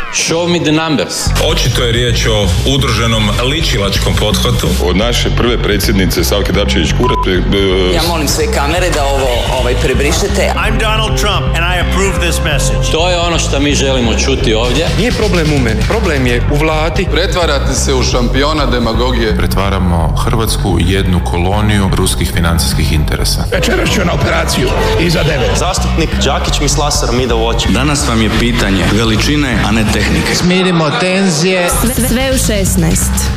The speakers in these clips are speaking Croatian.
Show me the numbers. Očito je riječ o udruženom ličilačkom pothvatu. Od naše prve predsjednice Savke Dabčević-Kurat. Ja molim sve kamere da ovo prebrišete. I'm Donald Trump and I approve this message. To je ono što mi želimo čuti ovdje. Nije problem u meni, problem je u vladi. Pretvarate se u šampiona demagogije. Pretvaramo Hrvatsku u jednu koloniju ruskih financijskih interesa. Večeras ću na operaciju iza 9. Zastupnik Đakić mi s laserom ide u oči. Danas vam je pitanje veličine, a ne tehnike. Smirimo tenzije. Sve u 16.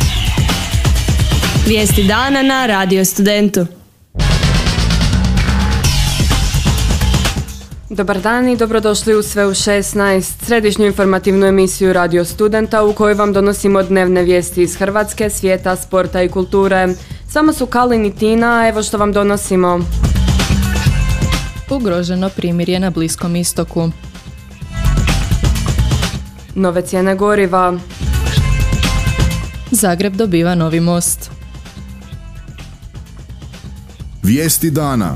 Vijesti dana na Radio Studentu. Dobar dan i dobrodošli u Sve u 16, središnju informativnu emisiju Radio Studenta u kojoj vam donosimo dnevne vijesti iz Hrvatske, svijeta, sporta i kulture. Samo su Kalin i Tina, evo što vam donosimo. Ugroženo primirje na Bliskom istoku. Nove cijene goriva. Zagreb dobiva novi most. Vijesti dana.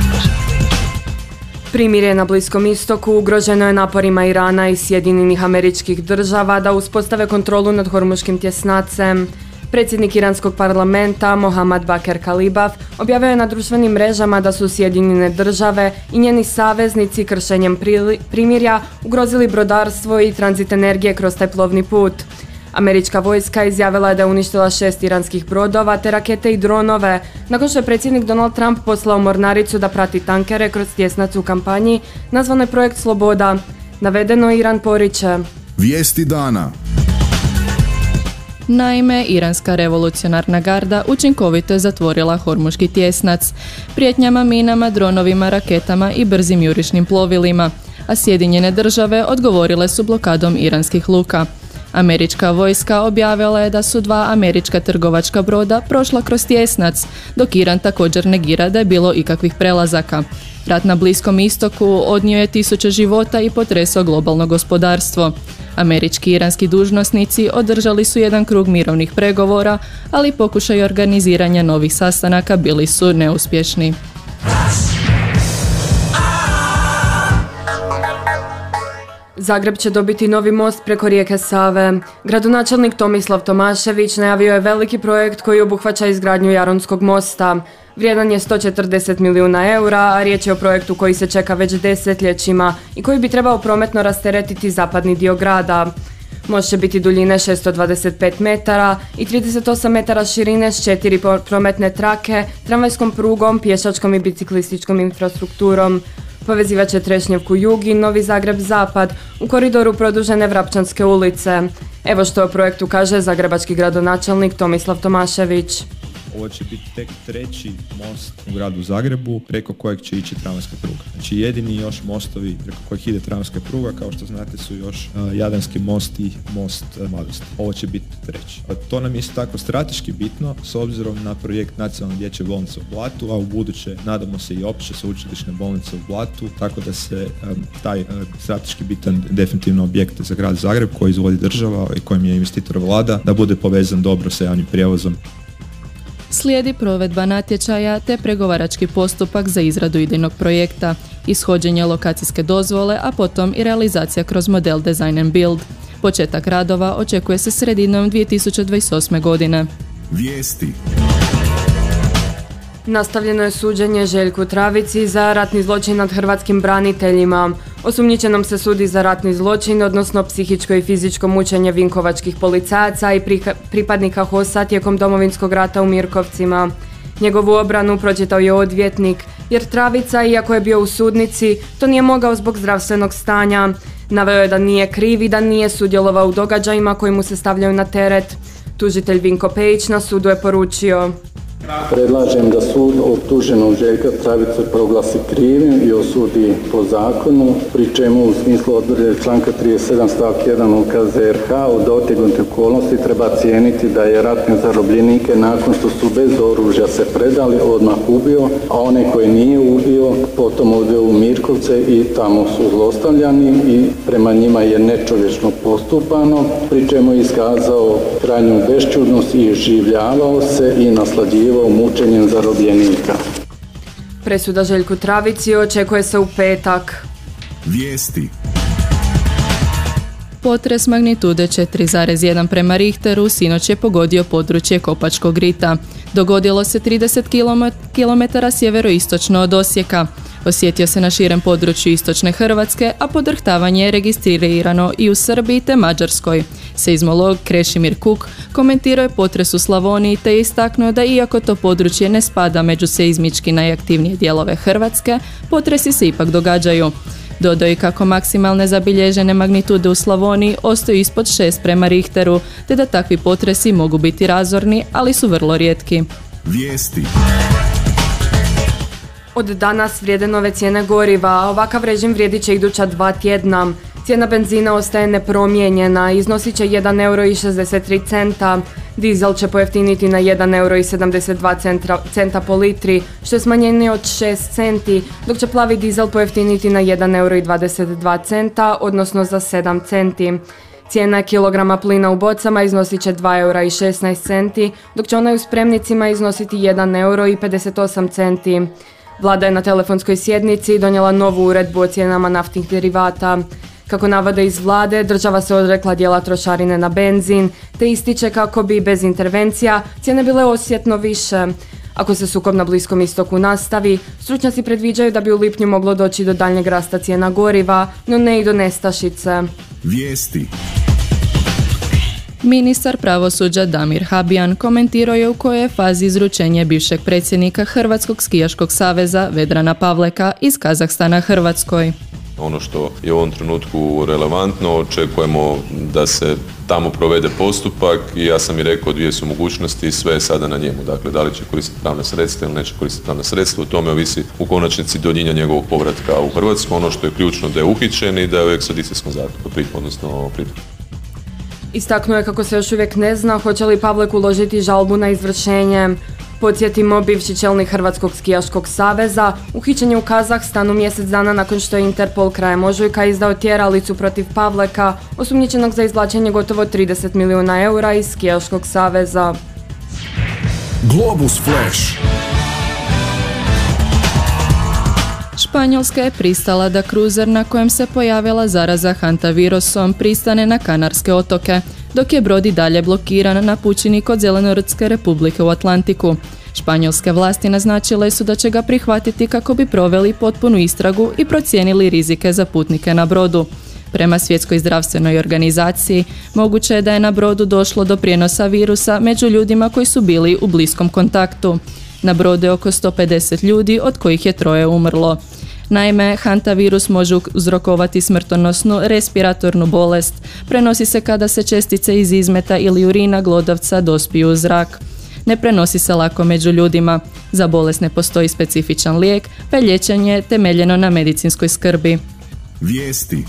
Primirje na Bliskom istoku ugroženo je naporima Irana i Sjedinjenih Američkih Država da uspostave kontrolu nad Hormuškim tjesnacem. Predsjednik iranskog parlamenta Mohammad Bakir Kalibaf objavio je na društvenim mrežama da su Sjedinjene Države i njeni saveznici kršenjem primirja ugrozili brodarstvo i tranzit energije kroz taj plovni put. Američka vojska izjavila je da je uništila 6 iranskih brodova te rakete i dronove, nakon što je predsjednik Donald Trump poslao mornaricu da prati tankere kroz tjesnac u kampanji nazvanoj Projekt Sloboda. Navedeno Iran poriče. Vijesti dana. Naime, iranska revolucionarna garda učinkovito je zatvorila Hormuški tjesnac, prijetnjama minama, dronovima, raketama i brzim jurišnim plovilima, a Sjedinjene Države odgovorile su blokadom iranskih luka. Američka vojska objavila je da su 2 američka trgovačka broda prošla kroz tjesnac, dok Iran također negira da je bilo ikakvih prelazaka. Rat na Bliskom istoku odnio je tisuće života i potresao globalno gospodarstvo. Američki i iranski dužnosnici održali su jedan krug mirovnih pregovora, ali pokušaj organiziranja novih sastanaka bili su neuspješni. Zagreb će dobiti novi most preko rijeke Save. Gradonačelnik Tomislav Tomašević najavio je veliki projekt koji obuhvaća izgradnju Jaronskog mosta. Vrijedan je 140 milijuna eura, a riječ je o projektu koji se čeka već desetljećima i koji bi trebao prometno rasteretiti zapadni dio grada. Most će biti duljine 625 metara i 38 metara širine s 4 prometne trake, tramvajskom prugom, pješačkom i biciklističkom infrastrukturom. Povezivat će Trešnjevku jug i Novi Zagreb zapad u koridoru produžene Vrapčanske ulice. Evo što o projektu kaže zagrebački gradonačelnik Tomislav Tomašević. Ovo će biti tek 3. most u gradu Zagrebu preko kojeg će ići tramvajska pruga. Znači jedini još mostovi preko kojeg ide tramvajska pruga, kao što znate, su još Jadranski most i most Mladosti. Ovo će biti 3. To nam je isto tako strateški bitno s obzirom na projekt Nacionalne dječje bolnice u Blatu, a u buduće nadamo se i opće sveučilišne bolnice u Blatu, tako da se taj strateški bitan definitivno objekt za grad Zagreb koji izvodi država i kojim je investitor vlada, da bude povezan dobro sa javnim prijevozom. Slijedi provedba natječaja te pregovarački postupak za izradu idejnog projekta, ishođenje lokacijske dozvole, a potom i realizacija kroz model Design and Build. Početak radova očekuje se sredinom 2028. godine. Vijesti. Nastavljeno je suđenje Željku Travici za ratni zločin nad hrvatskim braniteljima. Osumnjičenom se sudi za ratni zločin, odnosno psihičko i fizičko mučenje vinkovačkih policajaca i pripadnika HOS-a tijekom Domovinskog rata u Mirkovcima. Njegovu obranu pročitao je odvjetnik, jer Travica, iako je bio u sudnici, to nije mogao zbog zdravstvenog stanja. Naveo je da nije kriv i da nije sudjelovao u događajima koji mu se stavljaju na teret. Tužitelj Vinko Pejić na sudu je poručio: Predlažem da sud optuženog Željka Travicu proglasi krivim i osudi po zakonu, pri čemu u smislu odredbe članka 37 stavak 1 UKZ RH od otegnutih okolnosti treba cijeniti da je ratne zarobljenike nakon što su bez oružja se predali odmah ubio, a one koje nije ubio potom odveo u Mirkovce i tamo su zlostavljani i prema njima je nečovječno postupano, pri čemu je iskazao krajnju bešćutnost i iživljavao se i naslađivao mučenjem zarobljenika. Presuda Željku Travici očekuje se u petak. Vijesti. Potres magnitude 4,1 prema Richteru sinoć je pogodio područje Kopačkog rita. Dogodilo se 30 km sjeveroistočno od Osijeka. Osjetio se na širem području istočne Hrvatske, a podrhtavanje je registrirano i u Srbiji te Mađarskoj. Seizmolog Krešimir Kuk komentirao je potres u Slavoniji te je istaknuo da iako to područje ne spada među seizmički najaktivnije dijelove Hrvatske, potresi se ipak događaju. Dodao je kako maksimalne zabilježene magnitude u Slavoniji ostaju ispod 6 prema Richteru, te da takvi potresi mogu biti razorni, ali su vrlo rijetki. Vijesti. Od danas vrijede nove cijene goriva, a ovakav režim vrijedit će iduća 2 tjedna. Cijena benzina ostaje nepromijenjena, iznosit će 1,63 eura, dizel će pojeftiniti na 1,72 eura po litri, što je smanjenje od 6 centi, dok će plavi dizel pojeftiniti na 1,22 eura, odnosno za 7 centi. Cijena kilograma plina u bocama iznosit će 2,16 eura, dok će ona u spremnicima iznositi 1,58 eura. Vlada je na telefonskoj sjednici donijela novu uredbu o cijenama naftnih derivata. Kako navode iz vlade, država se odrekla dijela trošarine na benzin, te ističe kako bi bez intervencija cijene bile osjetno više. Ako se sukob na Bliskom istoku nastavi, stručnjaci predviđaju da bi u lipnju moglo doći do daljnjeg rasta cijena goriva, no ne i do nestašice. Vijesti. Ministar pravosuđa Damir Habijan komentirao je u kojoj je fazi izručenje bivšeg predsjednika Hrvatskog skijaškog saveza Vedrana Pavleka iz Kazahstana Hrvatskoj. Ono što je u ovom trenutku relevantno, očekujemo da se tamo provede postupak i ja sam i rekao dvije su mogućnosti, sve je sada na njemu. Dakle, da li će koristiti pravne sredstva ili neće koristiti pravne sredstva, o tome ovisi u konačnici do njega njegovog povratka u Hrvatsku. Ono što je ključno da je uhićen i da je u ekstradicijskom zatvoru, odnosno pritvoru. Istaknuo je kako se još uvijek ne zna hoće li Pavlek uložiti žalbu na izvršenje. Podsjetimo, bivši čelnik Hrvatskog skijaškog saveza uhićen je u Kazahstanu mjesec dana nakon što je Interpol krajem ožujka izdao tjeralicu protiv Pavleka, osumnjičenog za izvlačenje gotovo 30 milijuna eura iz skijaškog saveza. Globus Flash. Španjolska je pristala da kruzer na kojem se pojavila zaraza hantavirusom pristane na Kanarske otoke, dok je brod i dalje blokiran na pučini kod Zelenortske republike u Atlantiku. Španjolske vlasti naznačile su da će ga prihvatiti kako bi proveli potpunu istragu i procijenili rizike za putnike na brodu. Prema Svjetskoj zdravstvenoj organizaciji, moguće je da je na brodu došlo do prijenosa virusa među ljudima koji su bili u bliskom kontaktu. Na brodu je oko 150 ljudi, od kojih je 3 umrlo. Naime, hantavirus može uzrokovati smrtonosnu respiratornu bolest. Prenosi se kada se čestice iz izmeta ili urina glodavca dospiju u zrak. Ne prenosi se lako među ljudima. Za bolest ne postoji specifičan lijek, pa je liječenje temeljeno na medicinskoj skrbi. Vijesti.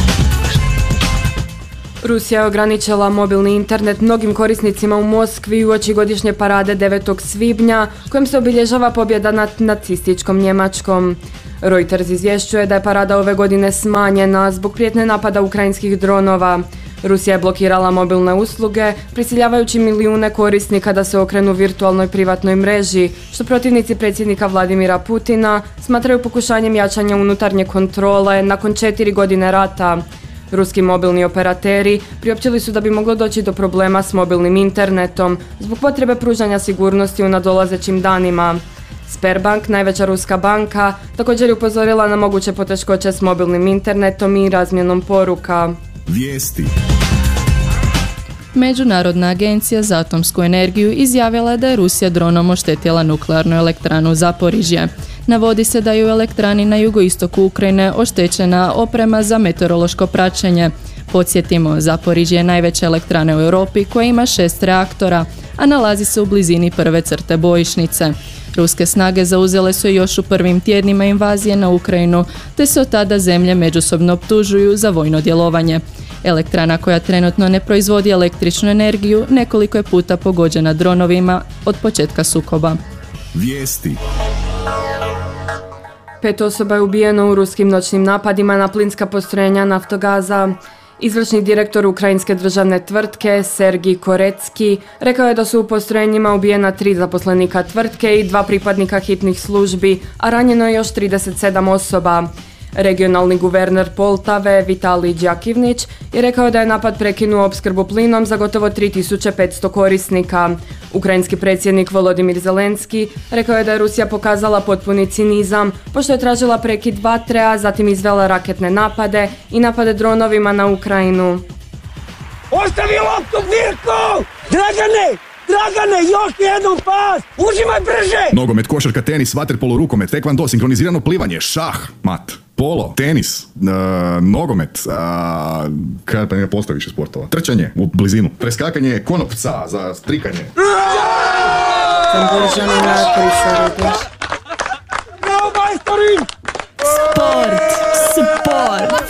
Rusija je ograničila mobilni internet mnogim korisnicima u Moskvi uoči godišnje parade 9. svibnja, kojim se obilježava pobjeda nad nacističkom Njemačkom. Reuters izvješćuje da je parada ove godine smanjena zbog prijetnje napada ukrajinskih dronova. Rusija je blokirala mobilne usluge, prisiljavajući milijune korisnika da se okrenu virtualnoj privatnoj mreži, što protivnici predsjednika Vladimira Putina smatraju pokušanjem jačanja unutarnje kontrole nakon 4 godine rata. Ruski mobilni operateri priopćili su da bi moglo doći do problema s mobilnim internetom zbog potrebe pružanja sigurnosti u nadolazećim danima. Sberbank, najveća ruska banka, također je upozorila na moguće poteškoće s mobilnim internetom i razmjenom poruka. Vijesti. Međunarodna agencija za atomsku energiju izjavila je da je Rusija dronom oštetila nuklearnu elektranu Zaporižje. Navodi se da je u elektrani na jugoistoku Ukrajine oštećena oprema za meteorološko praćenje. Podsjetimo, Zaporižje je najveća elektrana u Europi koja ima 6 reaktora, a nalazi se u blizini prve crte bojišnice. Ruske snage zauzele su još u prvim tjednima invazije na Ukrajinu, te se od tada zemlje međusobno optužuju za vojno djelovanje. Elektrana koja trenutno ne proizvodi električnu energiju nekoliko je puta pogođena dronovima od početka sukoba. Vijesti. 5 osoba je ubijeno u ruskim noćnim napadima na plinska postrojenja Naftogaza. Izvršni direktor ukrajinske državne tvrtke Sergij Korecki rekao je da su u postrojenjima ubijena 3 zaposlenika tvrtke i 2 pripadnika hitnih službi, a ranjeno je još 37 osoba. Regionalni guverner Poltave Vitalij Đakivnić je rekao da je napad prekinuo opskrbu plinom za gotovo 3500 korisnika. Ukrajinski predsjednik Volodimir Zelenski rekao je da je Rusija pokazala potpuni cinizam pošto je tražila prekid vatre, a zatim izvela raketne napade i napade dronovima na Ukrajinu. Ostavi loptu, Mirko! Dragane, još jednom pas! Užimaj brže! Nogomet, košarka, tenis, vaterpolo, rukomet, tekvando, sinkronizirano plivanje, šah, mat, polo, tenis, nogomet, kada pa ne postoji više sportova, trčanje u blizinu, preskakanje konopca za strikanje. Sport!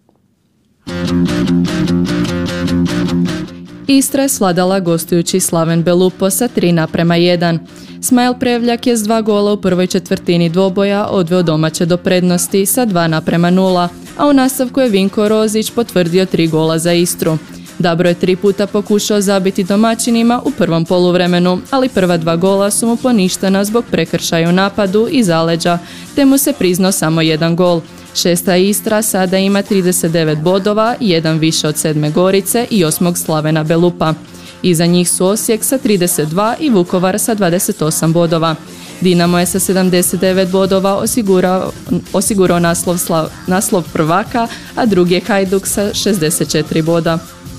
Istra je svladala gostujući Slaven Belupo sa 3:1. Smajl Prevljak je s 2 gola u prvoj četvrtini dvoboja odveo domaće do prednosti sa 2:0, a u nastavku je Vinko Rozić potvrdio 3 gola za Istru. Dabro je 3 puta pokušao zabiti domaćinima u prvom poluvremenu, ali prva 2 gola su mu poništena zbog prekršaja u napadu i zaleđa, te mu se priznao samo 1 gol. 6. Istra sada ima 39 bodova, 1 više od 7. Gorice i 8. Slavena Belupa. Iza njih su Osijek sa 32 i Vukovar sa 28 bodova. Dinamo je sa 79 bodova osigurao naslov prvaka, a drugi je Hajduk sa 64 boda.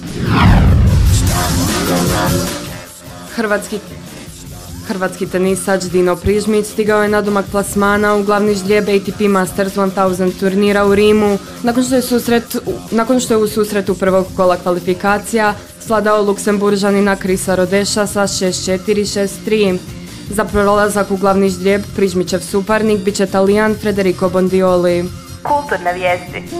Hrvatski tenisač Dino Prižmić stigao je nadomak plasmana u glavni ždrijeb ATP Masters 1000 turnira u Rimu, nakon što je u susretu prvog kola kvalifikacija svladao Luksemburžanina Chrisa Rodeša sa 6-4, 6-3. Za prolazak u glavni ždrijeb Prižmićev suparnik bit će Talijan Federico Bondioli. Kulturne vijesti.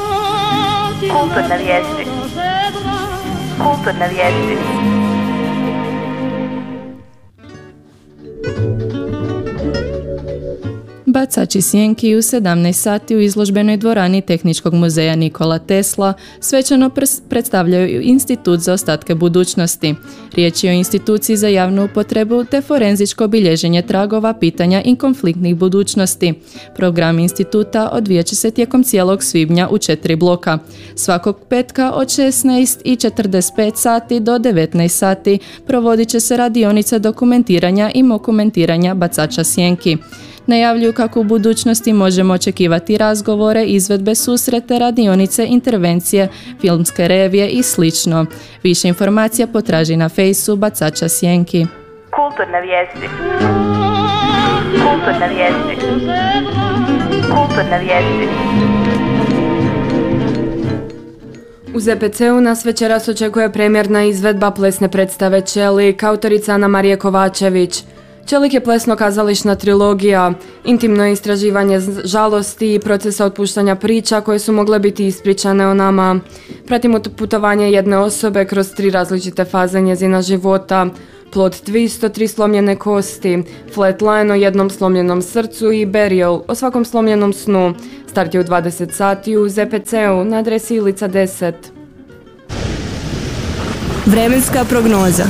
Bacači sjenki u 17 sati u izložbenoj dvorani Tehničkog muzeja Nikola Tesla svečano predstavljaju Institut za ostatke budućnosti. Riječ je o instituciji za javnu upotrebu te forenzičko bilježenje tragova, pitanja i konfliktnih budućnosti. Program instituta odvijat će se tijekom cijelog svibnja u 4 bloka. Svakog petka od 16:45 sati do 19 sati provodit će se radionica dokumentiranja i mokumentiranja bacača sjenki. Najavljuju kako u budućnosti možemo očekivati razgovore, izvedbe, susrete, radionice, intervencije, filmske revije i sl. Više informacija potraži na fejsu Bacača sjenki. Kulturne vijesti. U ZPC-u nas večeras očekuje premijerna izvedba plesne predstave Čelik, autorica Ana Marije Kovačević. Čelik je plesno-kazališna trilogija, intimno istraživanje žalosti i procesa otpuštanja priča koje su mogle biti ispričane o nama. Pratimo putovanje jedne osobe kroz 3 različite faze njezina života. Plot twist o 3 slomljene kosti, flatline o jednom slomljenom srcu i burial o svakom slomljenom snu. Start je u 20 sati u ZPC-u na adresi Ilica 10. Vremenska prognoza.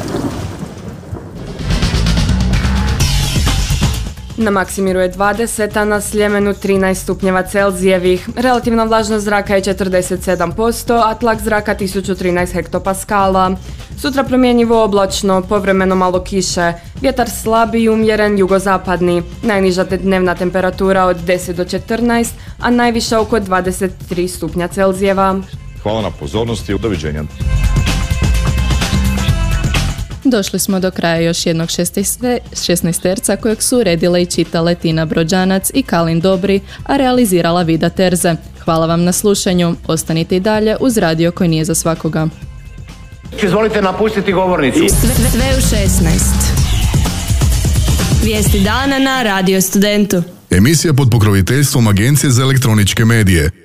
Na Maksimiru je 20, a na Sljemenu 13 stupnjeva Celzijevih. Relativna vlažnost zraka je 47%, a tlak zraka 1013 hektopaskala. Sutra promjenjivo oblačno, povremeno malo kiše, vjetar slab i umjeren jugozapadni. Najniža dnevna temperatura od 10 do 14, a najviša oko 23 stupnja Celzijeva. Hvala na pozornosti, doviđenja. Došli smo do kraja još jednog 16terca kojeg su uredile i čitale Tina Brođanac i Kalin Dobri, a realizirala Vida Terze. Hvala vam na slušanju. Ostanite i dalje uz radio koji nije za svakoga. Izvolite napustiti govornicu. Sve u 16. Vijesti dana na Radio Studentu. Emisija pod pokroviteljstvom Agencije za elektroničke medije.